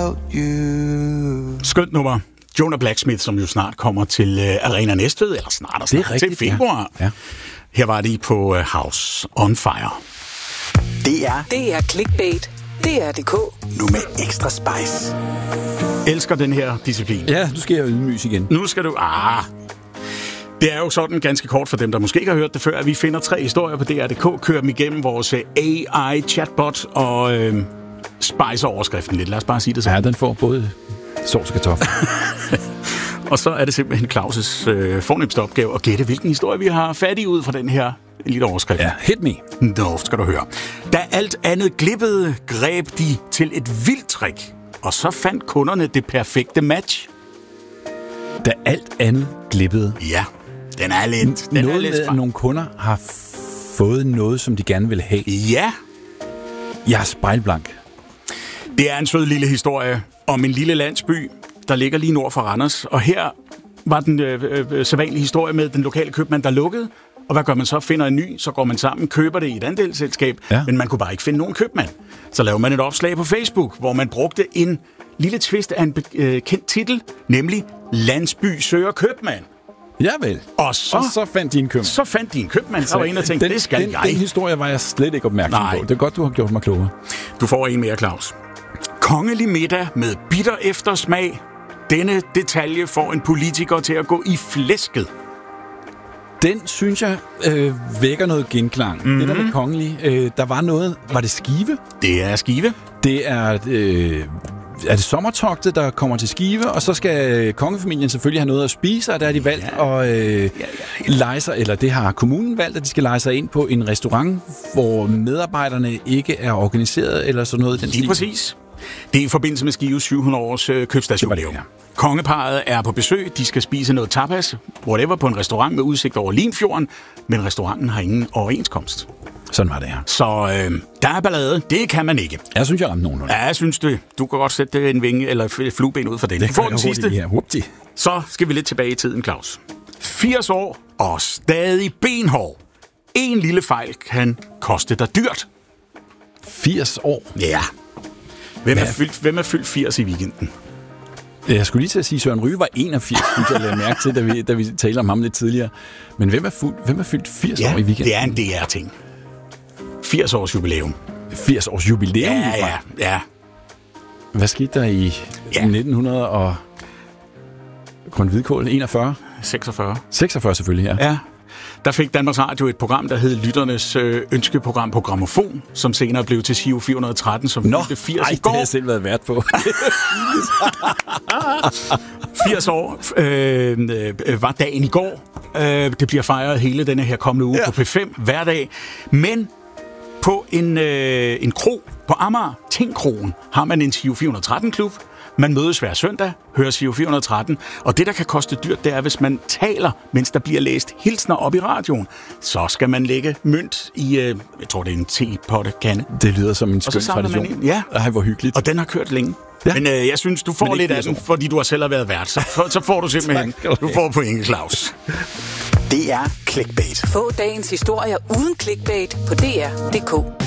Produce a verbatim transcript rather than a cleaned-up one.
without you. Skønt nummer. Jonah Blacksmith, som jo snart kommer til uh, Arena Næstved, eller snart og snart rigtigt, til februar. Ja. Ja. Her var de på uh, House on Fire. Det er Det er Clickbait. Det er D K. Nu med ekstra spice. Elsker den her disciplin. Ja, nu skal jeg ydmyges igen. Nu skal du... Ah... Det er jo sådan ganske kort for dem, der måske ikke har hørt det før, at vi finder tre historier på D R punktum d k, kører dem igennem vores A I-chatbot og øh, spicer overskriften lidt. Lad os bare sige det så. Ja, den får både sovs og kartoffel. Og så er det simpelthen Claus' øh, fornemste opgave at gætte, hvilken historie vi har fat i ud fra den her lille overskrift. Ja, hit me. Nå, skal du høre. Da alt andet glippede, greb de til et vildt trick, og så fandt kunderne det perfekte match. Da alt andet glippede. Ja, den er lidt... Den noget er lidt med, at nogle kunder har fået noget, som de gerne vil have. Ja. Jeg er spejlblank. Det er en sød lille historie om en lille landsby, der ligger lige nord for Randers. Og her var den øh, øh, sædvanlige historie med den lokale købmand, der lukkede. Og hvad gør man så? Finder en ny, så går man sammen, køber det i et andelsselskab. Ja. Men man kunne bare ikke finde nogen købmand. Så lavede man et opslag på Facebook, hvor man brugte en lille twist af en øh, kendt titel, nemlig Landsby søger købmand. Ja vel. Og så, og så fandt de en købmand. Så fandt de en købmand, så var en, der tænkte, den, det skal den, jeg. Den historie var jeg slet ikke opmærksom Nej. på. Det er godt, du har gjort mig klogere. Du får en mere, Claus. Kongelig middag med bitter eftersmag. Denne detalje får en politiker til at gå i flæsket. Den, synes jeg, øh, vækker noget genklang. Mm-hmm. Det der med kongelig. Øh, der var noget... Var det Skive? Det er Skive. Det er... Øh, er det sommertogtet, der kommer til Skive, og så skal kongefamilien selvfølgelig have noget at spise, og der er de valgt ja. at øh, ja, ja, ja. lege sig, eller det har kommunen valgt, at de skal lege sig ind på en restaurant, hvor medarbejderne ikke er organiseret, eller sådan noget. Den Lige præcis. Det er i forbindelse med Skives syv hundrede års øh, købstadsjubilæum. Ja. Kongeparret er på besøg, de skal spise noget tapas, whatever, på en restaurant med udsigt over Limfjorden, men restauranten har ingen overenskomst. Sådan var det her. Så øh, der er ballade, det kan man ikke. Jeg synes, jeg ramte nogenlunde. Ja, jeg synes det. Du kan godt sætte en vinge eller et flueben ud for den. Det får den sidste. Ja. Så skal vi lidt tilbage i tiden, Claus. firs år og stadig benhård. En lille fejl kan koste dig dyrt. firs år? Ja. Hvem er, fyldt, hvem er fyldt firs i weekenden? Jeg skulle lige til at sige, at Søren Ryge var enogfirs, synes jeg lagde mærke til, da vi, da vi talte om ham lidt tidligere. Men hvem er, fuld, hvem er fyldt firs ja, år i weekenden? Det er en D R-ting. firs års jubilæum. firs års jubilæum? Ja, ja, ja. Hvad skete der i ja. nitten hundrede og... Grøn Hvidkål, enogfyrre? seksogfyrre. seksogfyrre selvfølgelig, ja. Ja. Der fik Danmarks Radio et program, der hed Lytternes øh, ønskeprogram på Grammofon, som senere blev til Giro fire hundrede og tretten, som Nå, fyldte firs ej, i går. det har jeg selv været vært på. firs år øh, øh, var dagen i går. Øh, det bliver fejret hele denne her kommende uge ja. på P fem hver dag. Men på en, øh, en kro på Amager, Tingkroen, har man en Giro fire hundrede og tretten-klub. Man mødes hver søndag, hører Giro fire hundrede og tretten, og det, der kan koste dyrt, det er, hvis man taler, mens der bliver læst hilsner op i radioen. Så skal man lægge mønt i, øh, jeg tror, det er en tepotte-kande. Det lyder som en skøn tradition. Man ja. Ej, hvor hyggeligt. Og den har kørt længe. Ja. Men øh, jeg synes, du får lidt af den, fordi du har selv været vært. Så, så får du simpelthen, du får point, Claus. Det er Clickbait. Få dagens historier uden clickbait på D R punktum d k.